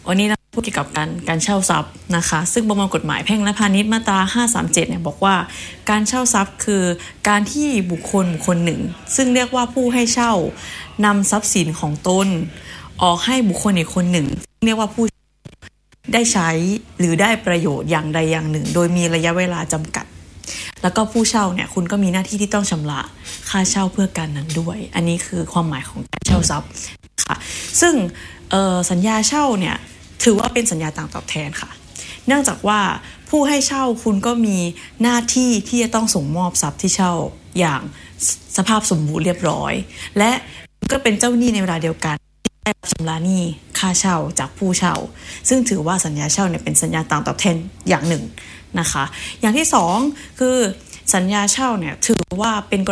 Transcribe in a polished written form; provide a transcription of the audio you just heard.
วันนี้เราพูดเกี่ยวกับการเช่าทรัพย์นะคะซึ่งประมวลกฎหมายแพ่งและพาณิชย์มาตรา537เนี่ยบอกว่าการเช่าทรัพย์คือการที่บุคคลหนึ่งซึ่งเรียกว่าผู้ให้เช่านำทรัพย์สินของตนออกให้บุคคลอีกคนหนึ่งเรียกว่าผู้ได้ใช้หรือได้ประโยชน์อย่างใดอย่างหนึ่งโดยมีระยะเวลาจำกัดแล้วก็ผู้เช่าเนี่ยคุณก็มีหน้าที่ที่ต้องชำระค่าเช่าเพื่อการนั้นด้วยอันนี้คือความหมายของการเช่าทรัพย์ค่ะซึ่งสัญญาเช่าเนี่ยถือว่าเป็นสัญญาต่างตอบแทนค่ะเนื่องจากว่าผู้ให้เช่าคุณก็มีหน้าที่ที่จะต้องส่งมอบทรัพย์ที่เช่าอย่างสภาพสมบูรณ์เรียบร้อยและก็เป็นเจ้าหนี้ในเวลาเดียวกันที่ได้รับชำระหนี้ค่าเช่าจากผู้เช่าซึ่งถือว่าสัญญาเช่าเนี่ยเป็นสัญญาต่างตอบแทนอย่างหนึ่งนะคะอย่างที่สองคือสัญญาเช่าเนี่ยถือว่าเป็นก